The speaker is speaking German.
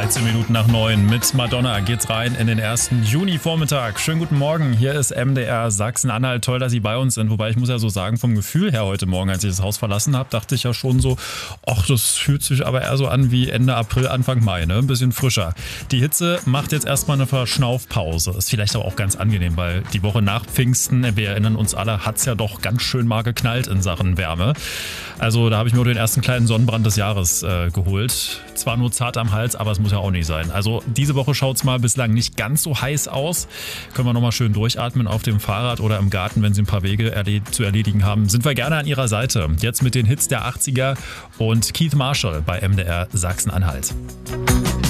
13 Minuten nach 9 mit Madonna geht's rein in den 1. Juni-Vormittag. Schönen guten Morgen, hier ist MDR Sachsen-Anhalt. Toll, dass Sie bei uns sind. Wobei ich muss ja so sagen, vom Gefühl her heute Morgen, als ich das Haus verlassen habe, dachte ich ja schon so, ach, das fühlt sich aber eher so an wie Ende April, Anfang Mai, ne? Ein bisschen frischer. Die Hitze macht jetzt erstmal eine Verschnaufpause. Ist vielleicht aber auch ganz angenehm, weil die Woche nach Pfingsten, wir erinnern uns alle, hat's ja doch ganz schön mal geknallt in Sachen Wärme. Also da habe ich mir den ersten kleinen Sonnenbrand des Jahres geholt. Zwar nur zart am Hals, aber es muss ja auch nicht sein. Also diese Woche schaut es mal bislang nicht ganz so heiß aus. Können wir nochmal schön durchatmen auf dem Fahrrad oder im Garten, wenn Sie ein paar Wege zu erledigen haben. Sind wir gerne an Ihrer Seite. Jetzt mit den Hits der 80er und Keith Marshall bei MDR Sachsen-Anhalt.